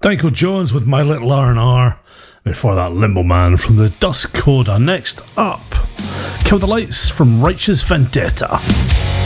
Danko Jones with My Little R&R. Before that, Limbo Man from the Dust Coda. Next up, Kill the Lights from Righteous Vendetta.